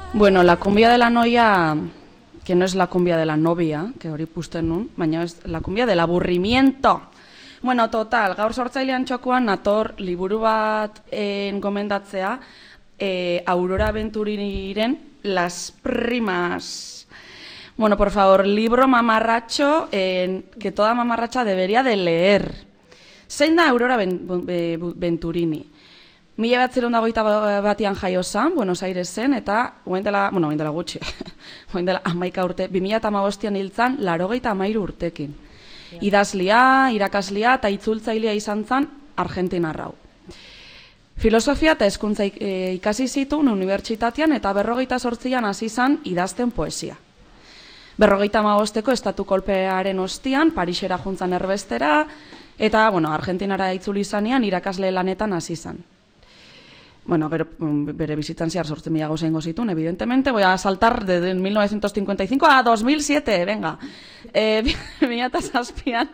Bueno, la cumbia de la noia, que no es la cumbia de la novia, que hori pusten nun, baina es la cumbia del aburrimiento. Bueno, total, gaur sortzailean txokoan nator liburu bat gomendatzea, Aurora Venturiren Las Primas. Bueno, por favor, libro mamarracho que toda mamarracha debería de leer. Zein da Aurora Venturini? 1921 jaio zen, Buenos Airesen, eta oain dela gutxi, oain dela 11 urte, 2015an hil zen 93 urtekin. Idazlia, irakaslia eta itzultzailea izan zen Argentinarrau. Filosofia eta hezkuntza ikasi zituen unibertsitatean eta 48an hasi zen idazten poesia. 55ko estatu kolpearen ostian, Parisera juntzan erbestera, eta Argentinara itzuli izanean irakasle lanetan hasi zen. Bueno, bere bizitzan zehar 8.000 gauza ingo zituen, evidentemente. Voy a saltar de 1955 a 2007, venga. 2007an.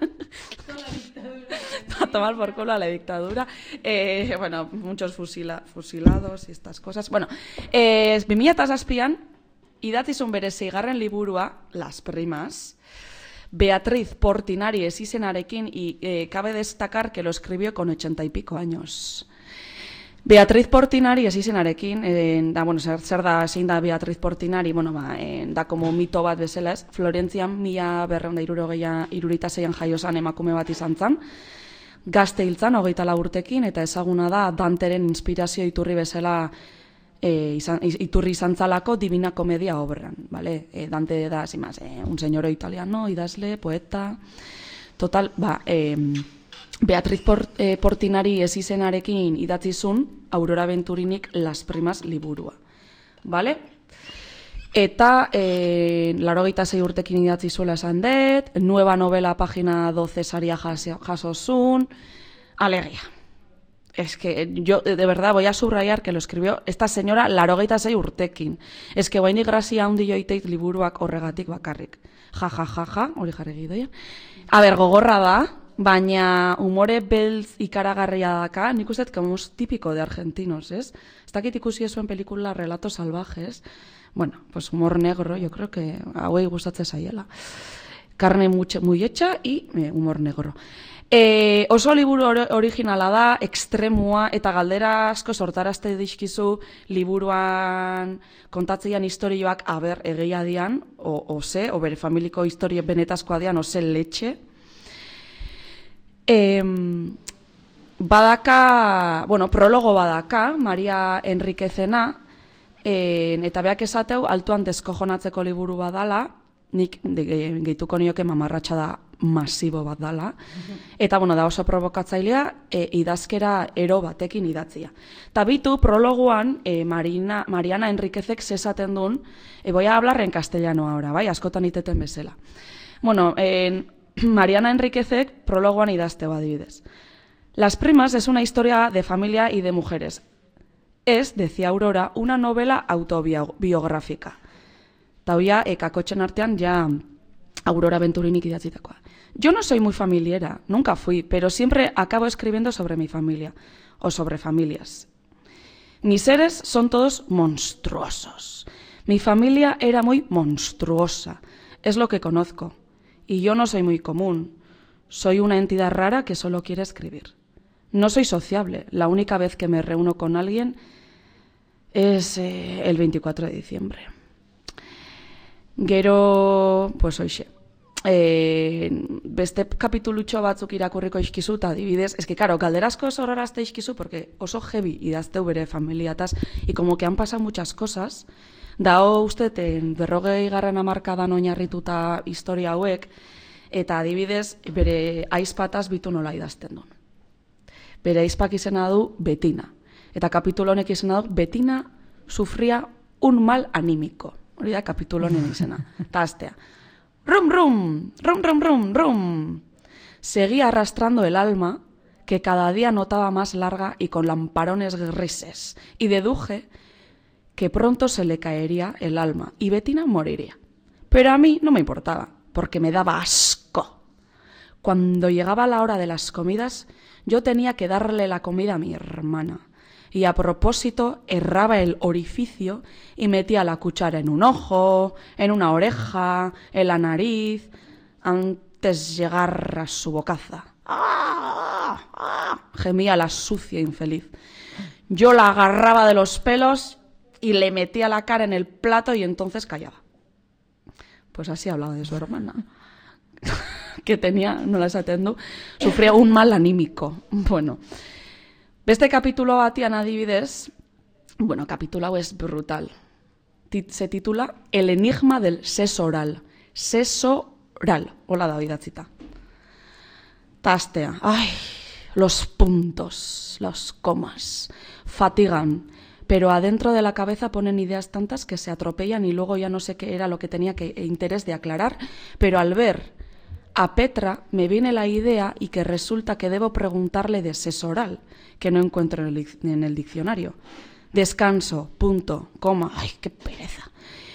A tomar por culo a la dictadura. Bueno, muchos fusilados y estas cosas. Bueno, 2007an, idatzizun bere 6. liburua, Las Primas, Beatriz Portinari izenarekin, y cabe destacar que lo escribió con 80 y pico años. Beatriz Portinari izenarekin, zein da Beatriz Portinari, da como mito bat bezala ez, Florentzian 1276an jaio zen emakume bat izan zen, gazte hiltzan 24 urtekin, eta ezaguna da Danteren inspirazio iturri bezala iturri izan zalako Divina Comedia obran, vale? Dante da, sin más, un señor italiano, idazle, poeta, total, Beatriz Portinari izenarekin idatzizun Aurora Venturinik Las Primas liburua. Vale? Eta 86 urtekin idatzizuela esan dut, nueva novela pagina 12 saria jasozun, alegia. Es que yo de verdad voy a subrayar que lo escribió esta señora 86 urtekin. Es que guainik grazia handi joiteit liburuak horregatik bakarrik. Ja, hori jarri gidoia. A ber, gogorra da, baina humore beltz ikaragarria daka, nik uste como típico de argentinos, ¿es? Ez dakit ikusi zuen pelikula Relatos Salvajes. Bueno, pues humor negro, yo creo que hauei gustatzen zaiela. Carne muy hecha y humor negro. Oso liburu originala da, ekstremua, eta galdera asko sortarazte dizkizu liburuan kontatzeian historioak aber egia dian, o bere familiko historie benetazkoa dian, ose letxe. Badaka, prologo badaka, Maria Enriquezena, eta beak esateu, altuan deskojonatzeko liburu badala, nik gehituko nioke mamarratxa da masibo bat dala, eta da oso provokatzailea, idazkera ero batekin idatzia. Ta bitu, prologuan, Mariana Enriquezek zesaten duen, voy a hablar en castellano ahora, bai, askotan iteten bezala. Mariana Enriquezek prologuan idazteo adibidez. Las Primas es una historia de familia y de mujeres. Es, decía Aurora, una novela autobiográfica. Ta hoia, kakotxen artean, ja Aurora Venturinik idatzitakoa. Yo no soy muy familiera, nunca fui, pero siempre acabo escribiendo sobre mi familia, o sobre familias. Mis seres son todos monstruosos. Mi familia era muy monstruosa, es lo que conozco. Y yo no soy muy común. Soy una entidad rara que solo quiere escribir. No soy sociable. La única vez que me reúno con alguien es el 24 de diciembre. Gero, pues hoxe. Beste kapitulutxo batzuk irakurriko izkizu, eta adibidez, es que, claro, galderazko oso horarazte izkizu, porque oso heavy idazteu bere familiataz, y como que han pasado muchas cosas, dao uste, 40. hamarkadan oinarrituta historia hauek, eta adibidez, bere aizpataz bitu nola idazten duen. Bere aizpak izena du Betina. Eta kapitulo honek izena du Betina sufría un mal anímico. Hori da kapitulo honen izena. Ta astea. Rum, rum, rum, rum, rum, rum. Seguía arrastrando el alma que cada día notaba más larga y con lamparones grises. Y deduje que pronto se le caería el alma y Betina moriría. Pero a mí no me importaba, porque me daba asco. Cuando llegaba la hora de las comidas, yo tenía que darle la comida a mi hermana. y a propósito erraba el orificio y metía la cuchara en un ojo, en una oreja, en la nariz, antes de llegar a su bocaza. ¡Ah! ¡Ah! Gemía la sucia infeliz. Yo la agarraba de los pelos y le metía la cara en el plato y entonces callaba. Pues así hablaba de su hermana, que tenía, no las atendo, sufría un mal anímico. Bueno, beste kapitulo batian adibidez, bueno, kapitulo hau es brutal. Se titula El enigma del sexo oral. Sexo oral, hola da idatzita. Tastea, ay, los puntos, los comas, fatigan, pero adentro de la cabeza ponen ideas tantas que se atropellan y luego ya no sé qué era lo que tenía interés de aclarar, pero al ver a Petra me viene la idea y que resulta que debo preguntarle de sexo oral, que no encuentro en el diccionario. Descanso, punto, coma, ay, qué pereza.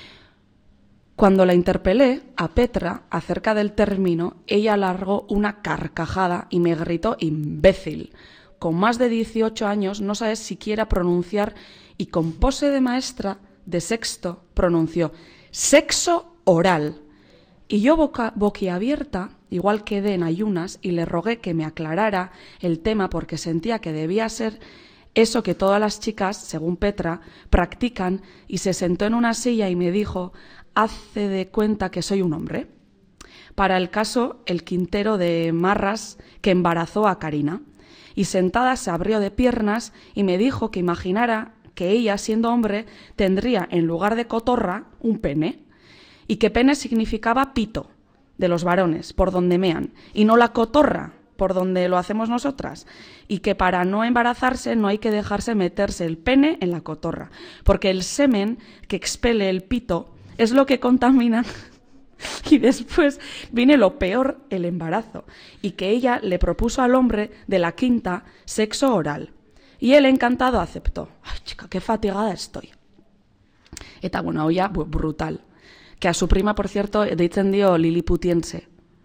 Cuando la interpelé a Petra acerca del término, ella largó una carcajada y me gritó imbécil. Con más de 18 años no sabes siquiera pronunciar y con pose de maestra de sexto pronunció sexo oral. Y yo boquiabierta, igual quedé en ayunas y le rogué que me aclarara el tema porque sentía que debía ser eso que todas las chicas, según Petra, practican y se sentó en una silla y me dijo, hace de cuenta que soy un hombre. Para el caso, el quintero de marras que embarazó a Karina. Y sentada se abrió de piernas y me dijo que imaginara que ella, siendo hombre, tendría en lugar de cotorra un pene. Y que pene significaba pito de los varones, por donde mean, y no la cotorra, por donde lo hacemos nosotras, y que para no embarazarse no hay que dejarse meterse el pene en la cotorra, porque el semen que expele el pito es lo que contamina y después viene lo peor, el embarazo, y que ella le propuso al hombre de la quinta sexo oral, y él encantado aceptó. Ay, chica, qué fatigada estoy. Eta, bueno, hau ya brutal. Que a su prima, por cierto, deitzen dio liliputiense.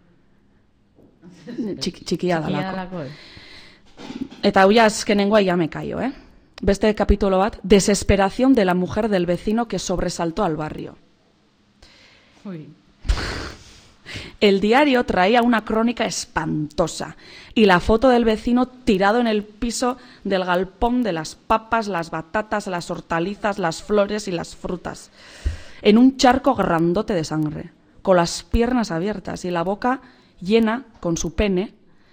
Txikia dalako. Eta hau ya azkenengoa ya me callo, Beste kapitulo bat, desesperación de la mujer del vecino que sobresaltó al barrio. Uy. El diario traía una crónica espantosa y la foto del vecino tirado en el piso del galpón de las papas, las batatas, las hortalizas, las flores y las frutas, en un charco grandote de sangre, con las piernas abiertas y la boca llena con su pene,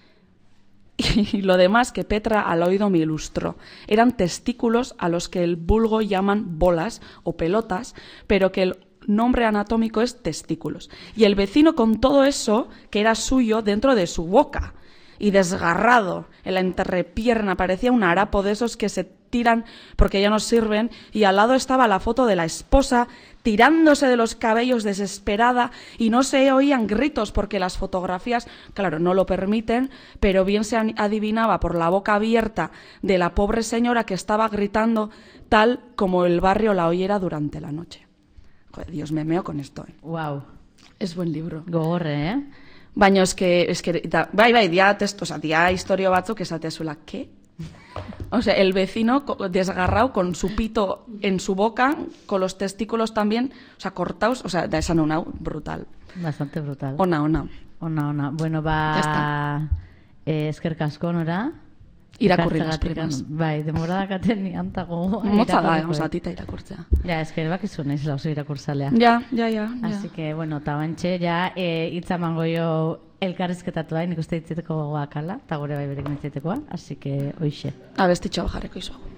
y lo demás que Petra al oído me ilustró. Eran testículos a los que el vulgo llaman bolas o pelotas, pero que el nombre anatómico es testículos. Y el vecino con todo eso, que era suyo, dentro de su boca. Y desgarrado en la entrepierna, parecía un harapo de esos que se tiran porque ya no sirven. Y al lado estaba la foto de la esposa tirándose de los cabellos desesperada y no se oían gritos porque las fotografías, claro, no lo permiten, pero bien se adivinaba por la boca abierta de la pobre señora que estaba gritando tal como el barrio la oyera durante la noche. Joder, Dios, me meo con esto. Wow. Es buen libro. Gogorre, Baina bai, dia historio batzuk esatezuela, ¿qué? O sea, el vecino desgarrado con su pito en su boca, con los testículos también, o sea, cortados, o sea, da esan una brutal. Bastante brutal. Ona. Bueno, eskerrik asko, nora? Irakurri las primas. Bai, demorada katen niantago. Motza da, osatita irakurtzea. Ja, esker bakizu naiz oso irakurtzalea. Ja. Así que, bueno, tabantxe, ja, hitzamango jo elkarrizketatu da, nik uste hitzeteko gogoakala, eta gure bai berek hitzetekoa, así que, hoixe. Abestitxo jarreko izo.